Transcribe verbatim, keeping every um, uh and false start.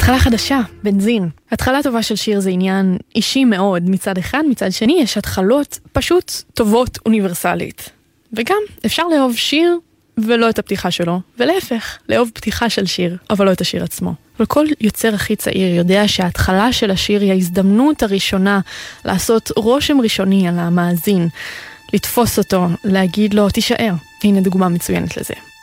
התחלה חדשה, בנזין. התחלה טובה של שיר זה עניין אישי מאוד מצד אחד, מצד שני יש התחלות פשוט טובות אוניברסלית. וגם אפשר לאהוב שיר ולא את הפתיחה שלו, ולהפך, לאהוב פתיחה של שיר, אבל לא את השיר עצמו. אבל כל יוצר הכי צעיר יודע שההתחלה של השיר היא ההזדמנות הראשונה לעשות רושם ראשוני על המאזין, לתפוס אותו, להגיד לו תישאר. הנה דוגמה מצוינת לזה.